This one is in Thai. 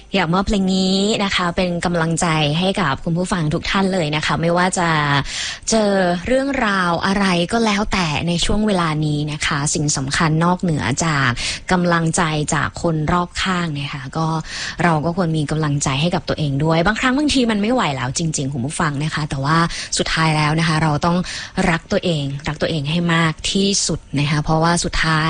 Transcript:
อยากมอบเพลงนี้นะคะเป็นกำลังใจให้กับคุณผู้ฟังทุกท่านเลยนะคะไม่ว่าจะเจอเรื่องราวอะไรก็แล้วแต่ในช่วงเวลานี้นะคะสิ่งสำคัญนอกเหนือจากกำลังใจจากคนรอบข้างเนี่ยค่ะก็เราก็ควรมีกำลังใจให้กับตัวเองด้วยบางครั้งบางทีมันไม่ไหวแล้วจริงๆคุณผู้ฟังนะคะแต่ว่าสุดท้ายแล้วนะคะเราต้องรักตัวเองให้มากที่สุดนะคะเพราะว่าสุดท้าย